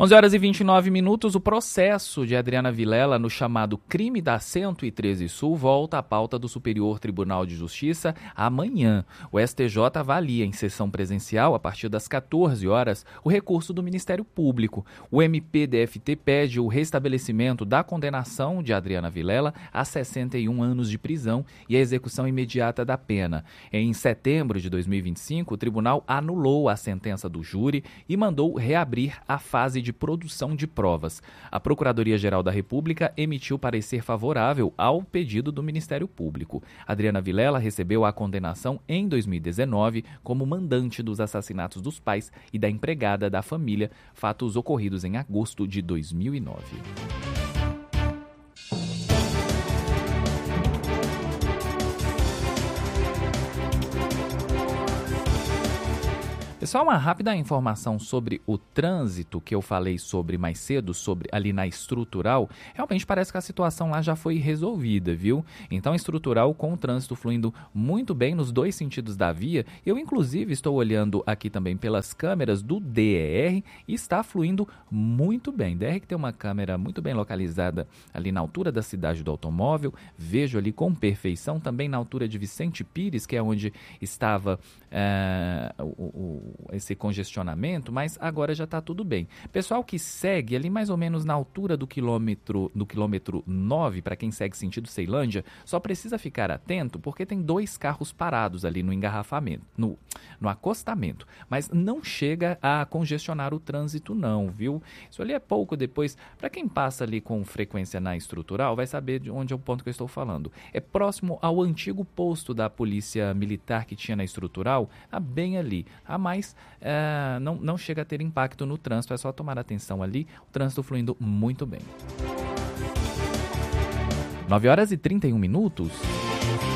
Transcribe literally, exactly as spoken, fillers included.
onze horas e vinte e nove minutos, o processo de Adriana Vilela no chamado crime da cento e treze Sul volta à pauta do Superior Tribunal de Justiça amanhã. O S T J avalia em sessão presencial, a partir das quatorze horas, o recurso do Ministério Público. O M P D F T pede o restabelecimento da condenação de Adriana Vilela a sessenta e um anos de prisão e a execução imediata da pena. Em setembro de dois mil e vinte e cinco, o tribunal anulou a sentença do júri e mandou reabrir a fase de produção de provas. A Procuradoria-Geral da República emitiu parecer favorável ao pedido do Ministério Público. Adriana Vilela recebeu a condenação em dois mil e dezenove como mandante dos assassinatos dos pais e da empregada da família, fatos ocorridos em agosto de dois mil e nove. Pessoal, uma rápida informação sobre o trânsito que eu falei sobre mais cedo, sobre ali na estrutural. Realmente parece que a situação lá já foi resolvida, viu? Então, estrutural com o trânsito fluindo muito bem nos dois sentidos da via. Eu, inclusive, estou olhando aqui também pelas câmeras do D E R e está fluindo muito bem. D E R que tem uma câmera muito bem localizada ali na altura da Cidade do Automóvel. Vejo ali com perfeição também na altura de Vicente Pires, que é onde estava é, o, o esse congestionamento, mas agora já está tudo bem. Pessoal que segue ali mais ou menos na altura do quilômetro, do quilômetro nove, para quem segue sentido Ceilândia, só precisa ficar atento porque tem dois carros parados ali no engarrafamento, no, no acostamento, mas não chega a congestionar o trânsito não, viu? Isso ali é pouco depois, para quem passa ali com frequência na estrutural, vai saber de onde é o ponto que eu estou falando. É próximo ao antigo posto da Polícia Militar que tinha na estrutural, tá bem ali, a mais É, não, não chega a ter impacto no trânsito, é só tomar atenção ali, o trânsito fluindo muito bem. nove horas e trinta e um minutos.